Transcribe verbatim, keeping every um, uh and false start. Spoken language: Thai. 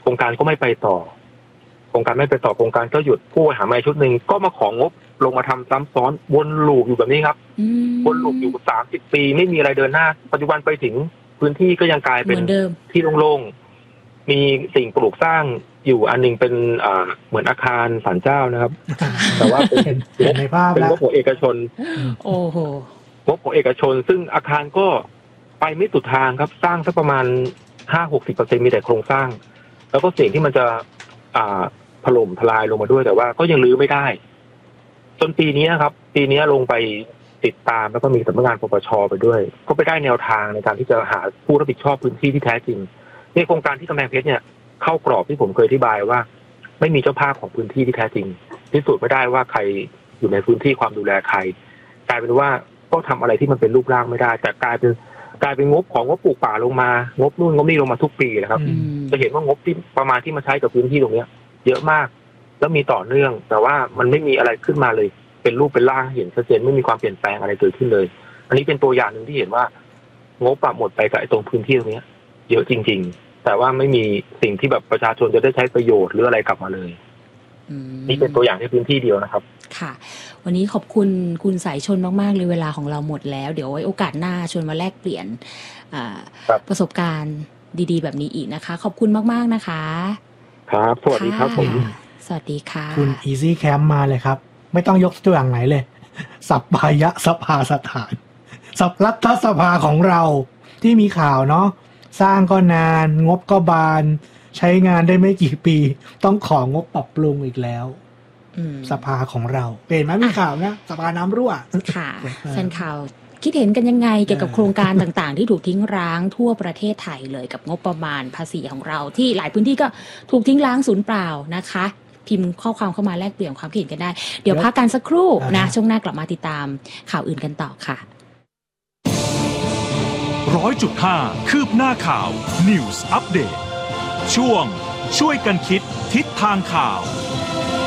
รงการก็ไม่ไปต่อโครงการไม่ไปต่อโครงการก็หยุดผู้บริหารใหม่ชุดหนึ่งก็มาของงบลงมาทำซ้ำซ้อนวนลูปอยู่แบบนี้ครับวนลูปอยู่สามสิบปีไม่มีอะไรเดินหน้าปัจจุบันไปถึงพื้นที่ก็ยังกลายเป็นที่โล่งๆมีสิ่งปลูกสร้างอยู่อันนึงเป็นอ่าเหมือนอาคารศาลเจ้านะครับแต่ว่าเป็นในภาพเป็นงบของเอกชนโอ้โหงบของเอกชนซึ่งอาคารก็ไปไม่สุดทางครับสร้างสักประมาณ ห้าถึงหกสิบเปอร์เซ็นต์ มีแต่โครงสร้างแล้วก็เสี่ยงที่มันจะอ่าถล่มทลายลงมาด้วยแต่ว่าก็ยังรื้อไม่ได้จนปีนี้ครับปีนี้ลงไปติดตามแล้วก็มีสำนักงานปปช.ไปด้วยก็ไปได้แนวทางในการที่จะหาผู้รับผิดชอบพื้นที่ที่แท้จริงในโครงการที่กำแพงเพชรเนี่ยเข้ากรอบที่ผมเคยอธิบายว่าไม่มีเจ้าภาพของพื้นที่ที่แท้จริงพิสูจน์ไม่ได้ว่าใครอยู่ในพื้นที่ความดูแลใครกลายเป็นว่าก็ทำอะไรที่มันเป็นรูปร่างไม่ได้แต่กลายเป็นกลายเป็นงบของงบปลูกป่าลงมางบนู่นงบนี่ลงมาทุกปีนะครับจะเห็นว่างบที่ประมาณที่มาใช้กับพื้นที่ตรงนี้เยอะมากแล้วมีต่อเนื่องแต่ว่ามันไม่มีอะไรขึ้นมาเลยเป็นรูปเป็นร่างเห็นชัดเจนไม่มีความเปลี่ยนแปลงอะไรเกิดขึ้นเลยอันนี้เป็นตัวอย่างหนึ่งที่เห็นว่างบปรับหมดไปกับไอ้ตรงพื้นที่ตรงนี้เยอะจริงๆแต่ว่าไม่มีสิ่งที่แบบประชาชนจะได้ใช้ประโยชน์หรืออะไรกลับมาเลยนี่เป็นตัวอย่างในพื้นที่เดียวนะครับค่ะวันนี้ขอบคุณคุณสายชนมากๆเลยเวลาของเราหมดแล้วเดี๋ยวไว้โอกาสหน้าชวนมาแลกเปลี่ยนประสบการณ์ดีๆแบบนี้อีกนะคะขอบคุณมากๆนะคะครับสวัสดีครับผมสวัสดีค่ะคุณ Easy Camp มาเลยครับไม่ต้องยกตัวอย่างไหนเลยสัปปายะสภาสถานสัปรัฐสภาของเราที่มีข่าวเนาะสร้างก็นานงบก็บานใช้งานได้ไม่กี่ปีต้องของงบปรับปรุงอีกแล้วสภาของเราเป็นไหมมีข่าวนะสภาน้ำรั่วค่ะแฟนข่าวคิดเห็นกันยังไงเกี่ยวกับโครงการต่างๆที่ถูกทิ้งร้างทั่วประเทศไทยเลยกับงบประมาณภาษีของเราที่หลายพื้นที่ก็ถูกทิ้งร้างสูญเปล่านะคะพิมพ์ข้อความเข้ามาแลกเปลี่ยนความคิดเห็นกันได้เดี๋ยวพักกันสักครู่นะช่วงหน้ากลับมาติดตามข่าวอื่นกันต่อค่ะร้อยจุดห้าคืบหน้าข่าว News Update ช่วงช่วยกันคิดทิศทางข่าว